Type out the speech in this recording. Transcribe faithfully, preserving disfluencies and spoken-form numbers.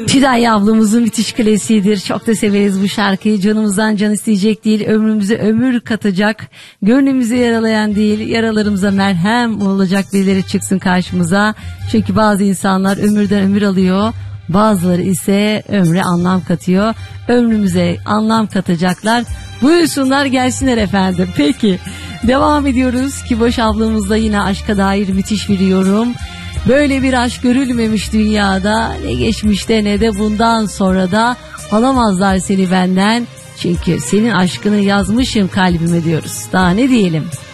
Fiday ablamızın müthiş klasiğidir. Çok da severiz bu şarkıyı. Canımızdan can isteyecek değil, ömrümüze ömür katacak, gönlümüzü yaralayan değil, yaralarımıza merhem olacak birileri çıksın karşımıza. Çünkü bazı insanlar ömürden ömür alıyor, bazıları ise ömre anlam katıyor. Ömrümüze anlam katacaklar. Buyursunlar, gelsinler efendim. Peki devam ediyoruz. Kiboş ablamızda yine aşka dair müthiş bir yorum. Böyle bir aşk görülmemiş dünyada, ne geçmişte ne de bundan sonra da alamazlar seni benden. Çünkü senin aşkını yazmışım kalbime diyoruz. Daha ne diyelim?